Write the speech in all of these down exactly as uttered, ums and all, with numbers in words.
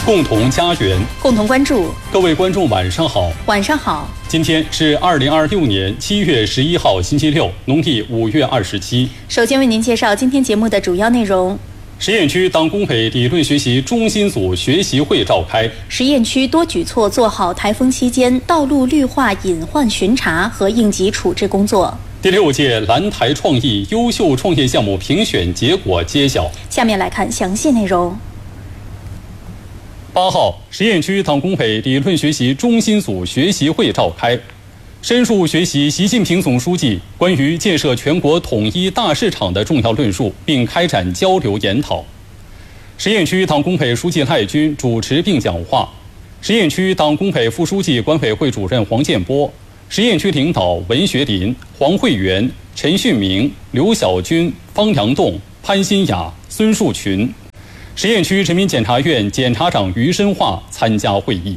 共同家园， 共同关注。 各位观众晚上好。 晚上好。 今天是二零二六年七月十一号星期六，农历五月二十七。 首先为您介绍今天节目的主要内容。 十堰区党工委理论学习中心组学习会召开。 十堰区多举措做好台风期间道路绿化隐患巡查和应急处置工作。 第六届蓝台创意优秀创业项目评选结果揭晓。 下面来看详细内容。 八号，十堰区党工委理论学习中心组学习会召开，深入学习习近平总书记关于建设全国统一大市场的重要论述，并开展交流研讨。十堰区党工委书记赖军主持并讲话，十堰区党工委副书记、管委会主任黄建波，十堰区领导文学林、黄慧媛、陈训明、刘小军、方良栋、潘新雅、孙树群。十堰区人民检察院检察长于深化参加会议。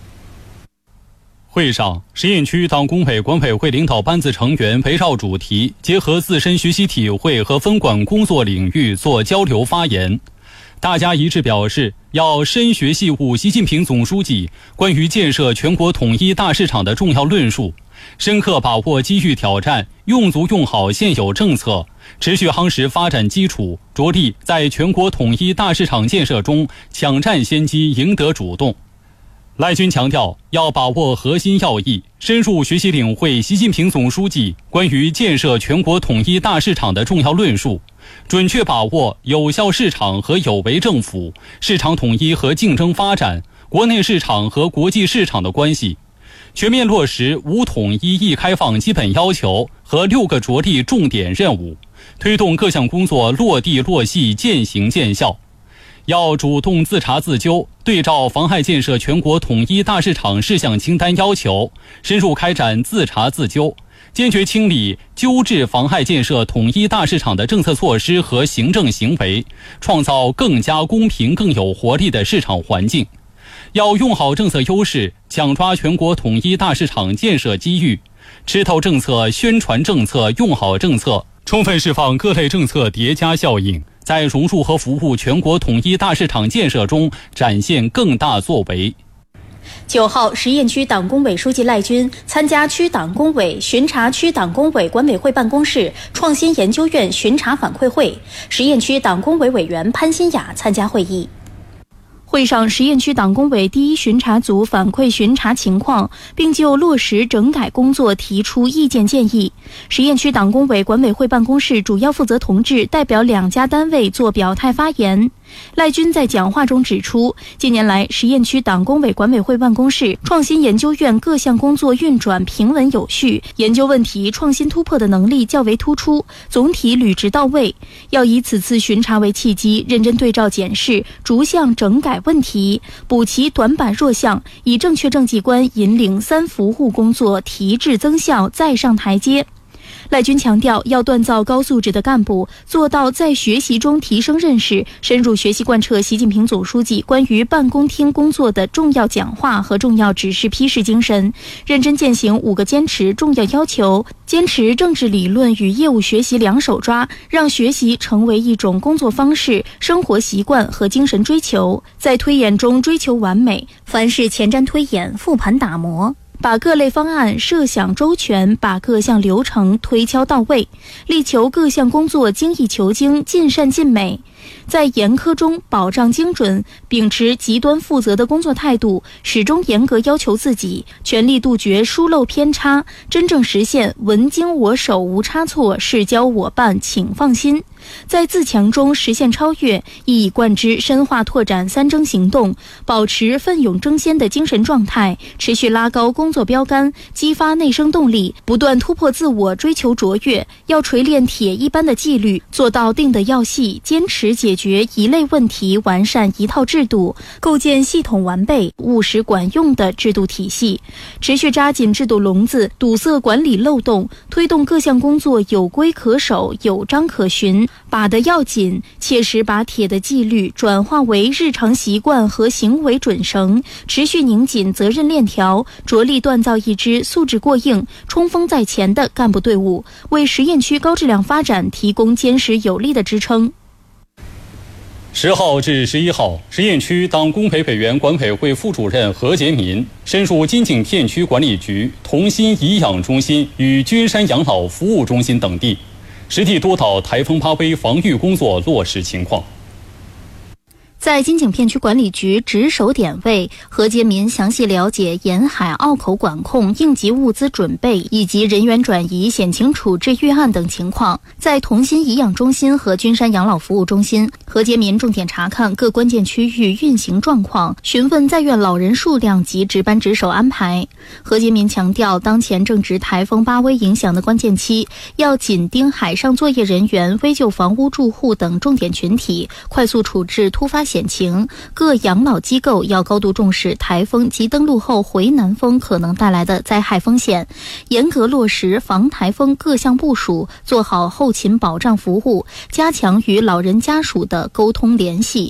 会上，十堰区党工委管委会领导班子成员围绕主题，结合自身学习体会和分管工作领域做交流发言。大家一致表示，要深学细悟习近平总书记关于建设全国统一大市场的重要论述，深刻把握机遇挑战，用足用好现有政策，持续夯实发展基础，着力在全国统一大市场建设中抢占先机，赢得主动。赖军强调，要把握核心要义，深入学习领会习近平总书记关于建设全国统一大市场的重要论述，准确把握有效市场和有为政府、市场统一和竞争发展、国内市场和国际市场的关系，全面落实五统一一开放基本要求和六个着力重点任务，推动各项工作落地落细、见行见效。要主动自查自纠，对照妨害建设全国统一大市场事项清单要求，深入开展自查自纠，坚决清理纠治妨害建设统一大市场的政策措施和行政行为，创造更加公平、更有活力的市场环境。要用好政策优势，抢抓全国统一大市场建设机遇，吃透政策、宣传政策、用好政策，充分释放各类政策叠加效应，在融入和服务全国统一大市场建设中展现更大作为。 九号，十堰区党工委书记赖军参加区党工委巡查区党工委管委会办公室创新研究院巡查反馈会，十堰区党工委委员潘新雅参加会议。会上，十堰区党工委第一巡查组反馈巡查情况，并就落实整改工作提出意见建议。十堰区党工委管委会办公室主要负责同志代表两家单位作表态发言。赖军在讲话中指出，近年来十堰区党工委管委会办公室创新研究院各项工作运转平稳有序，研究问题创新突破的能力较为突出，总体履职到位。要以此次巡查为契机，认真对照检视，逐项整改问题，补齐短板弱项，以正确政绩观引领三服务工作提质增效，再上台阶。赖军强调，要锻造高素质的干部，做到在学习中提升认识，深入学习贯彻习近平总书记关于办公厅工作的重要讲话和重要指示批示精神，认真践行五个坚持重要要求，坚持政治理论与业务学习两手抓，让学习成为一种工作方式、生活习惯和精神追求，在推演中追求完美，凡事前瞻推演、复盘打磨，把各类方案设想周全，把各项流程推敲到位，力求各项工作精益求精、尽善尽美，在严苛中保障精准，秉持极端负责的工作态度，始终严格要求自己，全力杜绝疏漏偏差，真正实现文经我手无差错，事交我办请放心。在自强中实现超越，一以贯之深化拓展三征行动，保持奋勇争先的精神状态，持续拉高工作标杆，激发内生动力，不断突破自我，追求卓越。要锤炼铁一般的纪律，做到定得要细，坚持解决一类问题，完善一套制度，构建系统完备、务实管用的制度体系，持续扎紧制度笼子，堵塞管理漏洞，推动各项工作有规可守、有章可循，把得要紧，切实把铁的纪律转化为日常习惯和行为准绳，持续拧紧责任链条，着力锻造一支素质过硬、冲锋在前的干部队伍，为十堰区高质量发展提供坚实有力的支撑。 十号至十一号，十堰区党工委委员管委会副主任何杰民深入金井片区管理局同心颐养中心与君山养老服务中心等地，实地督导台风巴威防御工作落实情况。 在金井片区管理局值守点位，何杰民详细了解沿海澳口管控、应急物资准备以及人员转移、险情处置预案等情况。在同心颐养中心和君山养老服务中心，何杰民重点查看各关键区域运行状况，询问在院老人数量及值班值守安排。何杰民强调，当前正值台风巴威影响的关键期，要紧盯海上作业人员、危救房屋住户等重点群体，快速处置突发险情。各养老机构要高度重视台风及登陆后回南风可能带来的灾害风险，严格落实防台风各项部署，做好后勤保障服务，加强与老人家属的沟通联系，